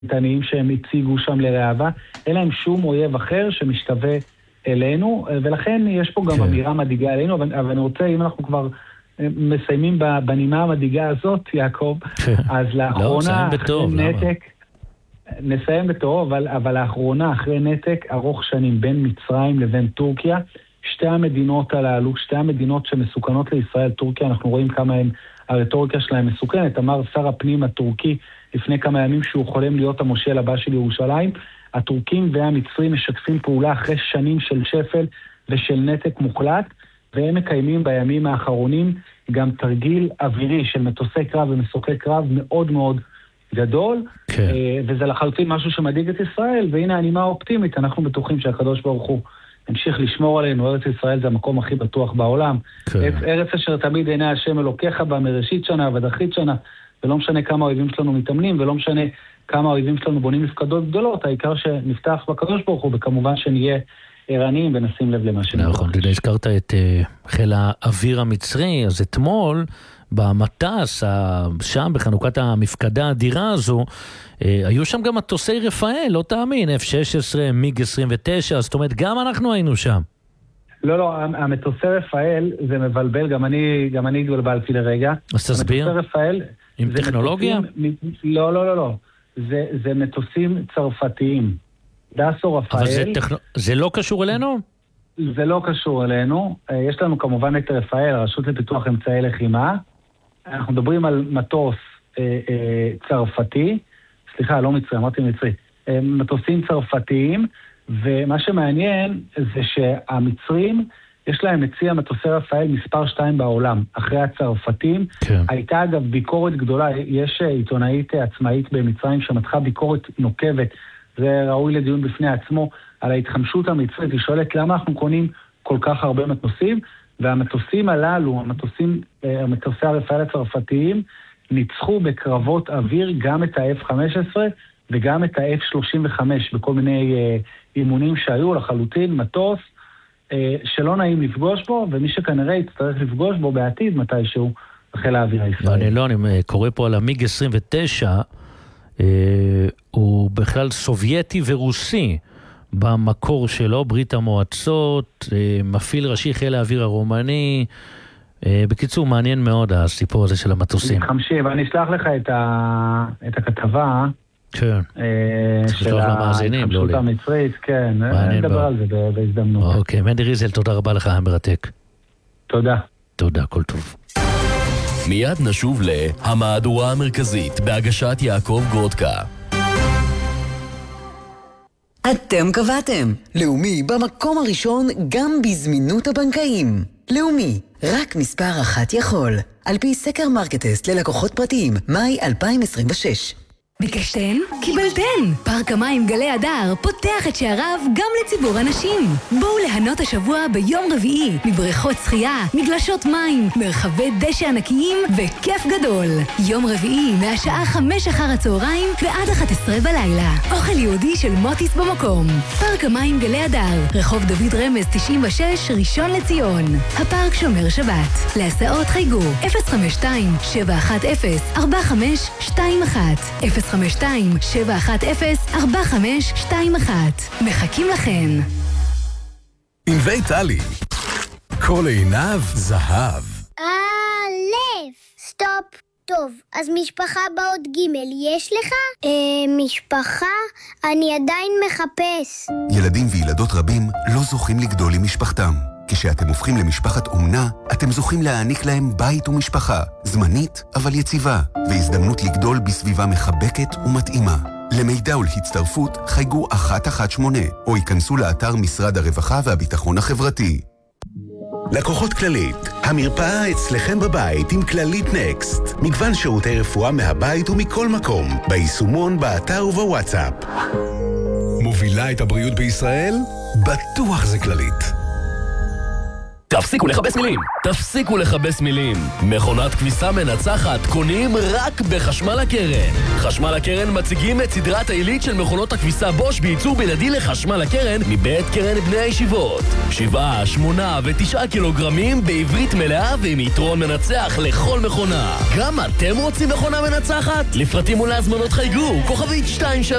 התנאים שהם הציגו שם לרעבה, אין להם שום אויב אחר שמשתווה אלינו, ולכן יש פה גם אמירה מדאיגה אלינו, אבל אני רוצה, אם אנחנו כבר מסיימים בנימה המדאיגה הזאת, יעקב, אז לאחרונה, אחרי נתק, נסיים בטוב, אבל לאחרונה, אחרי נתק ארוך שנים בין מצרים לבין טורקיה, שתי המדינות הללו, שתי המדינות שמסוכנות לישראל, טורקיה, אנחנו רואים כמה הרטוריקה שלהם מסוכנת, אמר שר הפנים הטורקי לפני כמה ימים שהוא חולם להיות המושל הבא של ירושלים, הטורקים והמצרים משתפים פעולה אחרי שנים של שפל ושל נתק מוחלט, והם מקיימים בימים האחרונים גם תרגיל אווירי של מטוסי קרב ומסוקי קרב מאוד מאוד גדול, וזה לחלוטין משהו שמדאיג את ישראל, והנה הנימה האופטימית, אנחנו בטוחים שהקדוש ברוך הוא המשיך לשמור עלינו, ארץ ישראל זה המקום הכי בטוח בעולם, ארץ אשר תמיד עיני השם אלוקיך בה מראשית שנה ועד אחרית שנה, ולא משנה כמה האויבים שלנו מתאמנים, ולא משנה כמה האויבים שלנו בונים מפקדות גדולות, העיקר שנפתח בקדוש ברוך הוא, וכמובן שנהיה ערניים ונשים לב למה שנראה. נכון, אתה הזכרת את חיל האוויר המצרי, אז אתמול במטס, שם בחנוכת המפקדה האדירה הזו, היו שם גם מטוסי רפאל, לא תאמין, F-16, מיג 29, זאת אומרת, גם אנחנו היינו שם. לא, המטוסי רפאל זה מבלבל, גם אני התבלבלתי לרגע. אז תסביר. המטוסי רפאל... עם טכנולוגיה? לא. זה מטוסים צרפתיים. דאסו רפאל... אבל זה לא קשור אלינו? זה לא קשור אלינו. יש לנו כמובן את רפאל, הרשות לפיתוח אמצעי לחימה. אנחנו מדברים על מטוס צרפתי, סליחה, לא מצרי, אמרתי מצרי. מטוסים צרפתיים, ומה שמעניין זה שהמצרים, יש להם מציע המטוסי רפאל מספר 2 בעולם, אחרי הצרפתים. כן. הייתה אגב ביקורת גדולה, יש עיתונאית עצמאית במצרים שמתחה ביקורת נוקבת, זה ראוי לדיון בפני עצמו, על ההתחמשות המצרית. היא שואלת למה אנחנו קונים כל כך הרבה מטוסים, והמטוסים הללו, המטוסי הרפאל הצרפתיים, ניצחו בקרבות אוויר גם את ה-F-15 וגם את ה-F-35 בכל מיני אימונים שהיו לחלוטין, מטוס שלא נעים לפגוש בו, ומי שכנראה יצטרך לפגוש בו בעתיד מתישהו חיל האוויר הישראלי. אני קורא פה על המיג 29, הוא בכלל סובייטי ורוסי במקור שלו, ברית המועצות, מפעיל ראשי חיל האוויר הרומני. בקיצור, מעניין מאוד הסיפור הזה של המטוסים. חמשיב, אני אשלח לך את הכתבה. כן. של ההתחמשות המצרית, כן. נדבר על זה בהזדמנות. אוקיי, מנדי ריזל, תודה רבה לך, מרתק. תודה. תודה, כל טוב. מיד נשוב להמהדורה המרכזית בהגשת יעקב גרודקה. אתם קבעתם. לאומי במקום הראשון גם בזמינות הבנקאים. לאומי, רק מספר אחת יכול. על פי סקר מרקטסט ללקוחות פרטיים, מאי 2026. ביקשתן? קיבלתן! פארק המים גלי הדר פותח את שעריו גם לציבור הנשים. בואו ליהנות השבוע ביום רביעי מבריכות שחייה, מגלשות מים, מרחבי דשא ענקיים וכיף גדול. יום רביעי מהשעה 5 אחר הצהריים ועד 11 בלילה. אוכל יהודי של מוטיס במקום. פארק המים גלי הדר, רחוב דוד רמז 96, ראשון לציון. הפארק שומר שבת. להסעות חייגו 052-710-4521 052-710-4521. מחכים לכן. עם בית עלי, כל עיניו זהב. סטופ. טוב, אז משפחה באות ג' יש לך? משפחה? אני עדיין מחפש. ילדים וילדות רבים לא זוכים לגדול עם משפחתם. כשאתם הופכים למשפחת אומנה, אתם זוכים להעניק להם בית ומשפחה, זמנית אבל יציבה, והזדמנות לגדול בסביבה מחבקת ומתאימה. למידע ולהצטרפות חייגו 118 או ייכנסו לאתר משרד הרווחה והביטחון החברתי. לקוחות כללית, המרפאה אצלכם בבית עם כללית נקסט. מגוון שירותי רפואה מהבית ומכל מקום, ביישומון, באתר ובוואטסאפ. מובילה את הבריאות בישראל? בטוח זה כללית. תפסיקו לכבס מילים. תפסיקו לכבס מילים. מכונת כביסה מנצחת קונים רק בחשמל הקרן. חשמל הקרן מציגים את סדרת העילית של מכונות הכביסה בוש בייצור בלעדי לחשמל הקרן מבית קרן בני הישיבות. 7, 8 ו9 קילוגרמים בעברית מלאה ועם יתרון מנצח לכל מכונה. גם אתם רוצים מכונה מנצחת? לפרטים ולהזמנות חייגו, כוכבית 2